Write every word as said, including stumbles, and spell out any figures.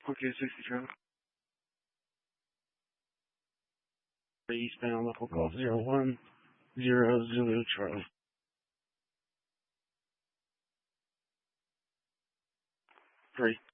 Okay, sixty Charlie. Eastbound, local call zero one zero Zulu Charlie. Three.